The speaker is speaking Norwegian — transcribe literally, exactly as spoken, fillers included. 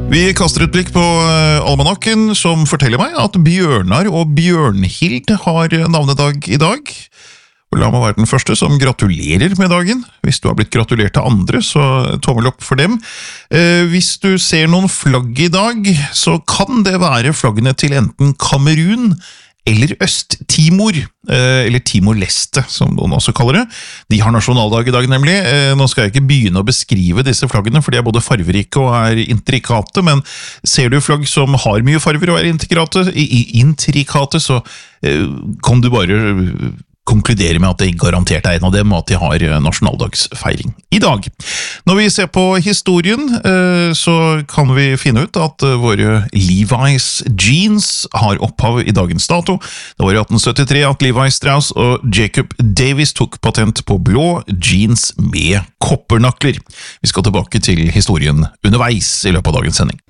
Vi kaster et blikk på almanakken, som forteller meg at Bjørnar og Bjørnhild har navnedag i dag. Og la meg være den første som gratulerer med dagen. Hvis du har blitt gratulert til andre, så tommel opp for dem. Eh, hvis du ser noen flagg i dag, så kan det være flaggene til enten Kamerun eller Øst-Timor, eh, eller Timor-Leste, som noen også kaller det. De har nasjonaldag i dag, nemlig. Eh, nå skal jeg ikke begynne å beskrive disse flaggene, for de er både farverike og er intrikate, men ser du flagg som har mye farver og er intrikate, intrikate så eh, kan du bare konkludere med at det garantert er en av dem, og at de har nasjonaldagsfeiring i dag. Når vi ser på historien, så kan vi finne ut at våre Levi's jeans har opphav i dagens dato. Det var i atten syttitre at Levi Strauss og Jacob Davis tok patent på blå jeans med koppernakler. Vi skal tilbake til historien underveis i løpet av dagens sending.